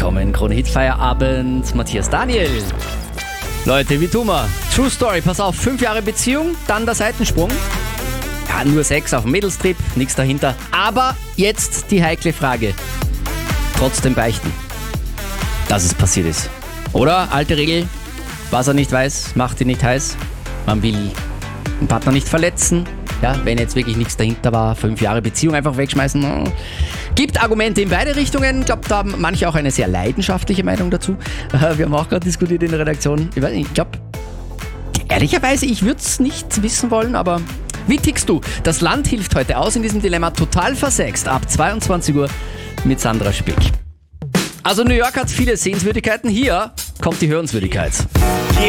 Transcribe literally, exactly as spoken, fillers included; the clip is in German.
willkommen, Krone-Hit Feierabend, Matthias Daniel. Leute, wie tun wir? True Story, pass auf, fünf Jahre Beziehung, dann der Seitensprung. Ja, nur Sex auf dem Mädelstrip, nichts dahinter. Aber jetzt die heikle Frage. Trotzdem beichten, dass es passiert ist. Oder, alte Regel, was er nicht weiß, macht ihn nicht heiß. Man will den Partner nicht verletzen. Ja, wenn jetzt wirklich nichts dahinter war, fünf Jahre Beziehung einfach wegschmeißen. Gibt Argumente in beide Richtungen. Ich glaube, da haben manche auch eine sehr leidenschaftliche Meinung dazu. Wir haben auch gerade diskutiert in der Redaktion. Ich weiß nicht, ich glaube, ehrlicherweise, ich würde es nicht wissen wollen, aber wie tickst du? Das Land hilft heute aus in diesem Dilemma. Total versext ab zweiundzwanzig Uhr mit Sandra Spick. Also New York hat viele Sehenswürdigkeiten. Hier kommt die Hörenswürdigkeit.